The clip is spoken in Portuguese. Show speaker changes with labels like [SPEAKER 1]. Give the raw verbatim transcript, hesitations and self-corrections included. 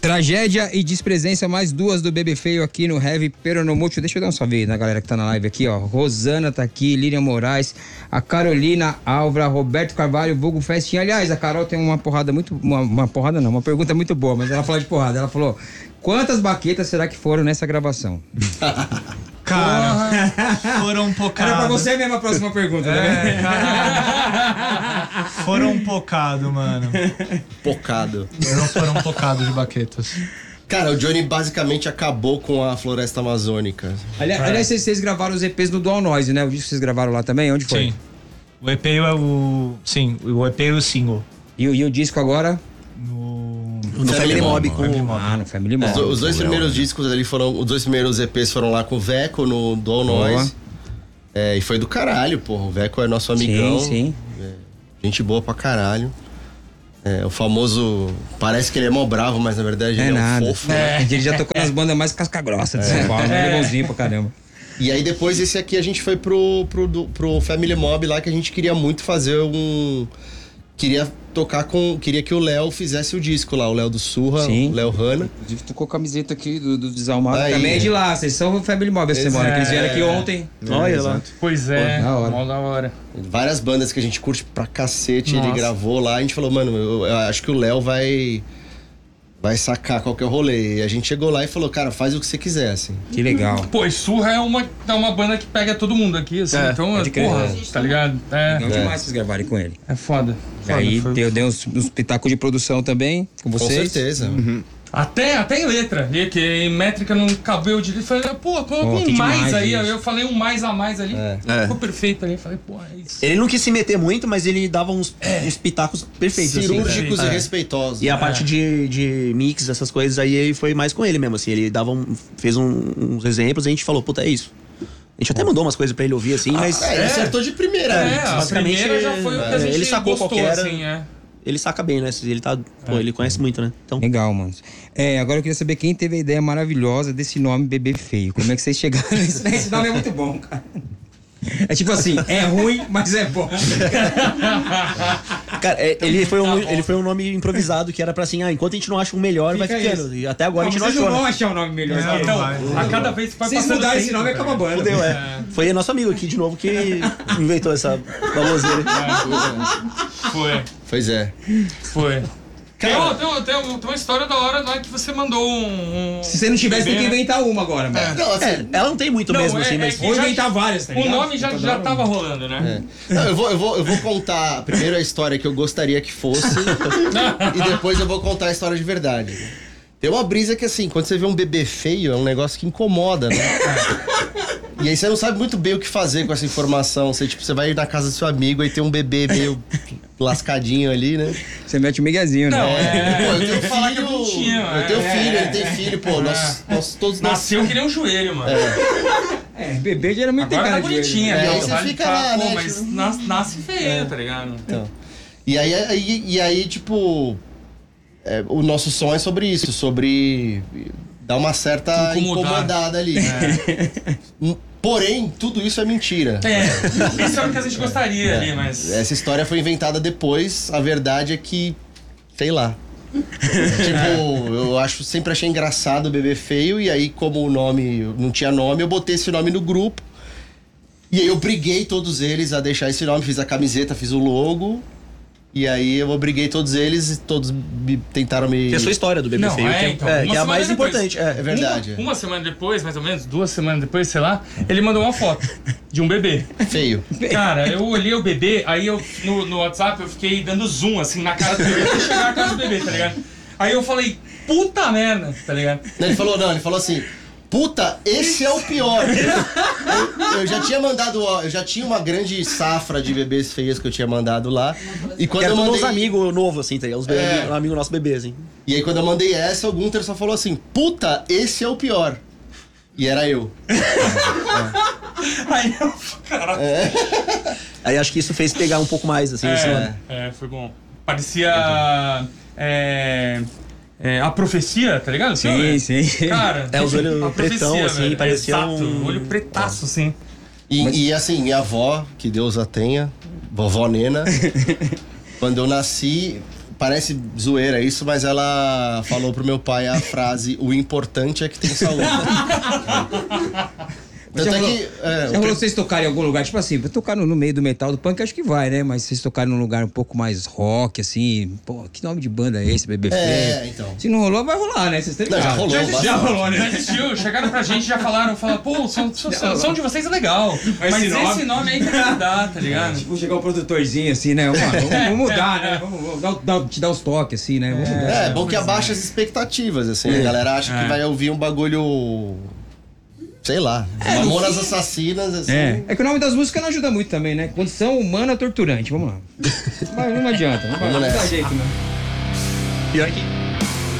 [SPEAKER 1] Tragédia e Despresença, mais duas do Bebê Feio aqui no Heavy Peronomútil. Deixa eu dar um salve na galera que tá na live aqui, ó. Rosana tá aqui, Lilian Moraes, a Carolina Álvara, Roberto Carvalho, Vulgo Festinha. Aliás, a Carol tem uma porrada muito... Uma, uma porrada não, uma pergunta muito boa, mas ela falou de porrada. Ela falou, quantas baquetas será que foram nessa gravação?
[SPEAKER 2] Cara, foram um pocado.
[SPEAKER 1] Era pra você mesmo a próxima pergunta,
[SPEAKER 2] é,
[SPEAKER 1] né?
[SPEAKER 2] Foram um pocado, mano.
[SPEAKER 3] Pocado.
[SPEAKER 2] Não foram um pocado de baquetas.
[SPEAKER 3] Cara, o Johnny basicamente acabou com a floresta amazônica.
[SPEAKER 1] Aliás,
[SPEAKER 2] É.
[SPEAKER 1] aliás, vocês, vocês gravaram os E Pês no Dual Noise, né? O disco que vocês gravaram lá também? Onde foi?
[SPEAKER 2] Sim. O E P é o... Sim, o E P é o single.
[SPEAKER 1] E, o- e o disco agora?
[SPEAKER 2] No...
[SPEAKER 4] No Family Mob com...
[SPEAKER 2] Family Mob.
[SPEAKER 1] Ah, no Family Mob.
[SPEAKER 3] Os, os dois primeiros discos ali foram... Os dois primeiros E Pês foram lá com o Veco no Dual Noise. É, e foi do caralho, porra. O Veco é nosso amigão.
[SPEAKER 1] Sim, sim.
[SPEAKER 3] É, gente boa pra caralho. É, o famoso... Parece que ele é mó bravo, mas na verdade
[SPEAKER 1] É
[SPEAKER 3] ele é um
[SPEAKER 1] nada.
[SPEAKER 3] fofo. né?
[SPEAKER 1] É. Ele já tocou nas bandas mais casca-grossa de São Paulo. Ele é bonzinho pra caramba.
[SPEAKER 3] E aí depois esse aqui a gente foi pro, pro, do- pro Family Mob lá, que a gente queria muito fazer um... Queria tocar com... Queria que o Léo fizesse o disco lá, o Léo do Surra,
[SPEAKER 1] Sim.
[SPEAKER 3] o Léo Hanna.
[SPEAKER 1] Inclusive, tocou a camiseta aqui do, do Desalmado.
[SPEAKER 3] Aí.
[SPEAKER 1] Também é de lá. Vocês são o Family Mob essa semana, que eles vieram aqui ontem.
[SPEAKER 4] Olha lá.
[SPEAKER 2] Pois é,
[SPEAKER 1] Pô, da hora.
[SPEAKER 2] mó da hora.
[SPEAKER 3] Várias bandas que a gente curte pra cacete, ele
[SPEAKER 2] Nossa.
[SPEAKER 3] gravou lá. A gente falou, mano, eu, eu acho que o Léo vai... Vai sacar qual que é o rolê. E a gente chegou lá e falou, cara, faz o que você quiser, assim.
[SPEAKER 1] Que legal.
[SPEAKER 5] Pô, e Surra é uma, é uma banda que pega todo mundo aqui, assim.
[SPEAKER 4] É,
[SPEAKER 5] então,
[SPEAKER 1] pode crer.
[SPEAKER 5] porra,
[SPEAKER 1] É.
[SPEAKER 5] tá ligado? É,
[SPEAKER 1] Legal demais vocês gravarem com ele.
[SPEAKER 5] é foda.
[SPEAKER 1] E
[SPEAKER 5] foda,
[SPEAKER 1] aí
[SPEAKER 5] foi-
[SPEAKER 1] deu, deu uns, uns pitacos de produção também com
[SPEAKER 3] Com
[SPEAKER 1] vocês.
[SPEAKER 3] certeza.
[SPEAKER 5] Até, até em letra, e que em métrica não cabeu direito. Falei, pô, coloca
[SPEAKER 1] Pô,
[SPEAKER 5] um
[SPEAKER 1] que
[SPEAKER 5] mais
[SPEAKER 1] demais
[SPEAKER 5] aí.
[SPEAKER 1] isso.
[SPEAKER 5] Eu falei um mais a mais ali.
[SPEAKER 3] É.
[SPEAKER 4] É.
[SPEAKER 5] Ficou perfeito ali. Falei, pô, é isso.
[SPEAKER 4] Ele não quis se meter muito, mas ele dava uns, uns pitacos perfeitos.
[SPEAKER 3] Cirúrgicos
[SPEAKER 4] assim.
[SPEAKER 3] e
[SPEAKER 4] É.
[SPEAKER 3] respeitosos.
[SPEAKER 4] E a parte de, de mix, essas coisas aí, ele foi mais com ele mesmo, assim. Ele dava um, fez um- uns exemplos e a gente falou, puta, é isso. A gente até mandou umas coisas pra ele ouvir, assim, mas
[SPEAKER 3] É, ele acertou de primeira.
[SPEAKER 5] É,
[SPEAKER 3] né?
[SPEAKER 5] a
[SPEAKER 4] basicamente,
[SPEAKER 5] primeira já foi o que a
[SPEAKER 4] é,
[SPEAKER 5] gente
[SPEAKER 4] ele sacou
[SPEAKER 5] gostou,
[SPEAKER 4] qual que era.
[SPEAKER 5] assim, é.
[SPEAKER 4] ele saca bem, né? Ele tá. Pô, ele conhece muito, né? Então.
[SPEAKER 1] Legal, mano. É, agora eu queria saber quem teve a ideia maravilhosa desse nome Bebê Feio. Como é que vocês chegaram nisso? Esse nome é muito bom, cara. É tipo assim, é ruim, mas é bom.
[SPEAKER 4] Cara, é, ele, foi um, ele foi um nome improvisado que era pra assim, ah, enquanto a gente não acha um melhor, vai
[SPEAKER 1] Fica
[SPEAKER 4] ficando.
[SPEAKER 1] isso.
[SPEAKER 4] E até agora
[SPEAKER 1] Não,
[SPEAKER 4] a gente não
[SPEAKER 1] vocês não
[SPEAKER 4] achou.
[SPEAKER 1] vão
[SPEAKER 4] né?
[SPEAKER 1] achar um nome melhor.
[SPEAKER 5] Então,
[SPEAKER 1] que esse.
[SPEAKER 5] a cada vez que vai
[SPEAKER 1] Se vocês
[SPEAKER 5] passando
[SPEAKER 1] mudarem esse
[SPEAKER 5] tempo,
[SPEAKER 1] nome, acaba a banda.
[SPEAKER 4] Fudeu, é. Foi nosso amigo aqui de novo que inventou essa baboseira.
[SPEAKER 5] Foi,
[SPEAKER 3] Pois é.
[SPEAKER 5] foi. Tem,
[SPEAKER 3] Cara-
[SPEAKER 5] uma- tem, uma- tem uma- tem uma história da hora lá que você mandou um... um
[SPEAKER 1] Se você não tivesse, tem que
[SPEAKER 5] bebê, né?
[SPEAKER 1] inventar uma agora, mano.
[SPEAKER 3] Não, assim,
[SPEAKER 4] É, ela não tem muito
[SPEAKER 5] Não,
[SPEAKER 4] mesmo,
[SPEAKER 5] é-
[SPEAKER 4] assim,
[SPEAKER 5] é
[SPEAKER 4] mas.
[SPEAKER 5] que-
[SPEAKER 1] Ou
[SPEAKER 5] já-
[SPEAKER 1] inventar várias, tá
[SPEAKER 5] O
[SPEAKER 1] ligado?
[SPEAKER 5] nome já, já tava rolando, né?
[SPEAKER 3] Não, eu vou, eu, vou, eu vou contar primeiro a história que eu gostaria que fosse e depois eu vou contar a história de verdade. Tem uma brisa que, assim, quando você vê um bebê feio, é um negócio que incomoda, né? E aí você não sabe muito bem o que fazer com essa informação. Você, tipo, você vai na casa do seu amigo e tem um bebê meio lascadinho ali, né?
[SPEAKER 1] Você mete o miguezinho, né?
[SPEAKER 5] Não, é...
[SPEAKER 3] Pô, eu tenho
[SPEAKER 5] falar que é
[SPEAKER 3] filho,
[SPEAKER 5] bonitinho,
[SPEAKER 3] eu tenho
[SPEAKER 5] é.
[SPEAKER 3] filho, ele tem filho, pô, nós, nós todos nós...
[SPEAKER 5] Nasceu que nem um joelho, mano.
[SPEAKER 1] É, bebê geralmente tem
[SPEAKER 5] Agora
[SPEAKER 1] cara
[SPEAKER 5] tá
[SPEAKER 1] de
[SPEAKER 5] bonitinha,
[SPEAKER 3] É,
[SPEAKER 5] viu?
[SPEAKER 3] aí você
[SPEAKER 5] Tá-
[SPEAKER 3] fica
[SPEAKER 5] tá-
[SPEAKER 3] lá,
[SPEAKER 5] pô,
[SPEAKER 3] né,
[SPEAKER 5] mas
[SPEAKER 3] tipo-
[SPEAKER 5] nas- nasce feio, tá ligado?
[SPEAKER 3] Então. E aí, aí, e aí tipo, é, o nosso som é sobre isso, sobre dar uma certa
[SPEAKER 5] Incomodar.
[SPEAKER 3] incomodada ali. Hum, Porém, tudo isso é mentira.
[SPEAKER 5] É, isso é o que a gente gostaria ali, mas...
[SPEAKER 3] Essa história foi inventada depois, a verdade é que, sei lá. Tipo, eu acho, sempre achei engraçado o Bebê Feio, e aí como o nome não tinha nome, eu botei esse nome no grupo. E aí eu briguei todos eles a deixar esse nome, fiz a camiseta, fiz o logo. E aí eu obriguei todos eles e todos me- tentaram me...
[SPEAKER 4] Tem a sua história do bebê
[SPEAKER 5] Não,
[SPEAKER 4] feio,
[SPEAKER 5] é,
[SPEAKER 4] que é,
[SPEAKER 5] então,
[SPEAKER 4] é,
[SPEAKER 5] uma
[SPEAKER 4] que é a
[SPEAKER 5] semana
[SPEAKER 4] mais
[SPEAKER 5] depois.
[SPEAKER 4] importante.
[SPEAKER 3] É
[SPEAKER 4] É.
[SPEAKER 3] verdade.
[SPEAKER 5] Uma, uma semana depois, mais ou menos, duas semanas depois, sei lá, ele mandou uma foto de um bebê.
[SPEAKER 3] Feio.
[SPEAKER 5] Cara, eu olhei o bebê, aí eu no, no WhatsApp eu fiquei dando zoom assim na cara do bebê até chegar a cara do bebê, tá ligado? Aí eu falei, puta merda, tá ligado?
[SPEAKER 3] Não, ele falou, não, ele falou assim, puta, esse é o pior. Eu, eu já tinha mandado, ó, eu já tinha uma grande safra de bebês feios que eu tinha mandado lá. E quando
[SPEAKER 4] Era
[SPEAKER 3] eu
[SPEAKER 4] todos
[SPEAKER 3] mandei...
[SPEAKER 4] uns amigos novos, assim, tá ligado? Os bebês,
[SPEAKER 3] É.
[SPEAKER 4] amigos nossos bebês, assim.
[SPEAKER 3] E aí quando eu mandei essa, o Gunter só falou assim, puta, esse é o pior. E era eu.
[SPEAKER 5] Aí eu, caralho.
[SPEAKER 4] Aí acho que isso fez pegar um pouco mais, assim, esse nome.
[SPEAKER 5] É, é, foi bom. Parecia. É, é, a profecia, tá ligado?
[SPEAKER 1] Sim, sim.
[SPEAKER 5] Cara,
[SPEAKER 4] É, os olhos
[SPEAKER 5] a profecia,
[SPEAKER 4] pretão, assim,
[SPEAKER 5] velho.
[SPEAKER 4] parecia
[SPEAKER 5] Exato,
[SPEAKER 4] um-
[SPEAKER 5] olho pretaço, assim.
[SPEAKER 3] E, e assim, minha avó, que Deus a tenha, vovó Nena, quando eu nasci, parece zoeira isso, mas ela falou pro meu pai a frase: o importante é que tem saúde. Tanto
[SPEAKER 1] Já
[SPEAKER 3] é
[SPEAKER 1] rolou,
[SPEAKER 3] que. É,
[SPEAKER 1] já
[SPEAKER 3] o
[SPEAKER 1] rolou vocês tocarem em algum lugar, tipo assim, pra tocar no, no meio do metal do punk, acho que vai, né? Mas vocês tocarem num lugar um pouco mais rock, assim, pô, que nome de banda é esse, Bebê Feio?
[SPEAKER 3] É, então.
[SPEAKER 1] Se não rolou, vai rolar, né? Vocês têm
[SPEAKER 3] Não, já rolou,
[SPEAKER 5] Já existiu,
[SPEAKER 3] bastante.
[SPEAKER 5] rolou, né? Já existiu. Chegaram pra gente, já falaram, falaram, pô, o som, som, som, som de vocês é legal. Mas,
[SPEAKER 1] esse
[SPEAKER 5] esse,
[SPEAKER 1] nome-
[SPEAKER 5] nome... aí que não dá, tá ligado?
[SPEAKER 1] Tipo, chegar um produtorzinho assim, né? Vamos, vamos, vamos mudar, né? Vamos, vamos dar, dar- te dar uns toques, assim, né? Vamos mudar.
[SPEAKER 3] É, é bom que abaixa as expectativas, assim. A galera acha que
[SPEAKER 5] É.
[SPEAKER 3] vai ouvir um bagulho. Sei lá. Mamonas Assassinas, assim.
[SPEAKER 1] É. É que o nome das músicas não ajuda muito também, né? Condição humana torturante, vamos lá. Mas não adianta, não, vai- não dá
[SPEAKER 3] nessa.
[SPEAKER 1] jeito, né?
[SPEAKER 4] Pior que